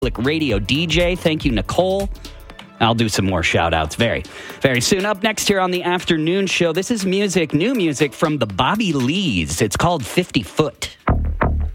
Radio DJ. Thank you, Nicole. I'll do some more shout-outs very, very soon. Up next here on the afternoon show, this is music, new music from the Bobby Lees. It's called 50 Foot.